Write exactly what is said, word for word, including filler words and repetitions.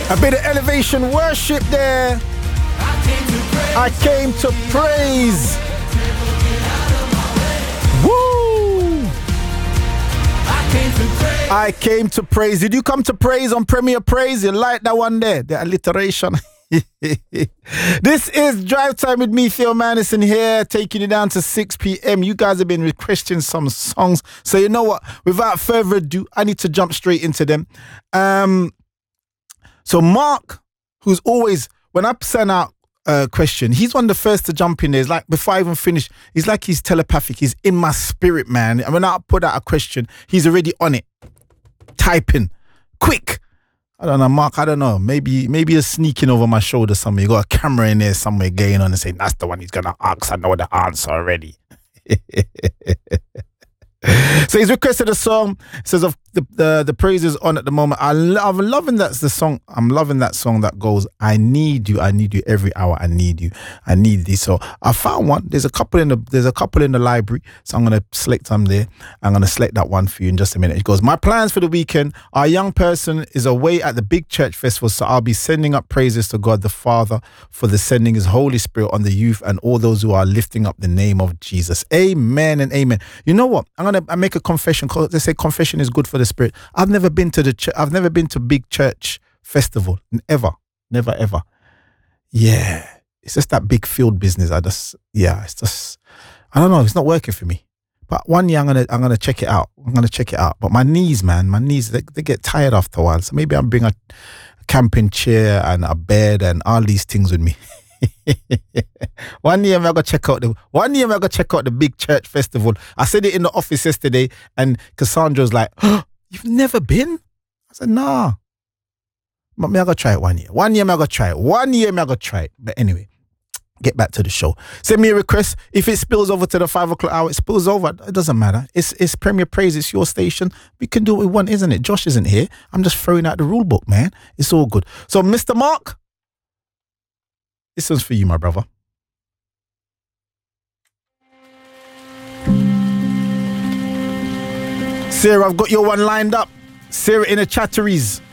A bit of elevation worship there. I came to praise. Woo! I came to praise. Did you come to praise on Premier Praise? You like that one there? The alliteration. This is Drive Time with me, Theo Madison here, taking you down to six p.m. You guys have been requesting some songs. So you know what? Without further ado, I need to jump straight into them. Um... So Mark, who's always, when I send out a question, he's one of the first to jump in there. It's like, before I even finish, he's like he's telepathic. He's in my spirit, man. And when I put out a question, he's already on it. Typing. Quick. I don't know, Mark, I don't know. Maybe maybe you're sneaking over my shoulder somewhere. You got a camera in there somewhere going on and saying, that's the one he's going to ask. I know the answer already. So he's requested a song. It says of the, the the praises on at the moment. I lo- I'm loving that's the song. I'm loving that song that goes, I need you, I need you every hour. I need you, I need this. So I found one. There's a couple in the there's a couple in the library. So I'm gonna select some there. I'm gonna select that one for you in just a minute. It goes, my plans for the weekend. Our young person is away at the big church festival, so I'll be sending up praises to God the Father for the sending His Holy Spirit on the youth and all those who are lifting up the name of Jesus. Amen and amen. You know what? I'm gonna I make a confession. They say confession is good for the spirit. I've never been to the ch- I've never been to big church festival ever, never ever. Yeah, it's just that big field business. I just yeah, it's just I don't know. It's not working for me. But one year I'm gonna I'm gonna check it out. I'm gonna check it out. But my knees, man, my knees they, they get tired after a while. So maybe I'll bring a camping chair and a bed and all these things with me. One year I'm gonna check out the one year I'm gonna check out the big church festival. I said it in the office yesterday, and Cassandra's like, oh, "You've never been?" I said, "Nah." But me I gotta try it one year. One year I'm gonna try it. One year I'm gonna try it. But anyway, get back to the show. Send me a request. If it spills over to the five o'clock hour, it spills over. It doesn't matter. It's it's Premier Praise. It's your station. We can do what we want, isn't it? Josh isn't here. I'm just throwing out the rule book, man. It's all good. So, Mister Mark, this one's for you, my brother. Sarah, I've got your one lined up. Sarah in the chatteries.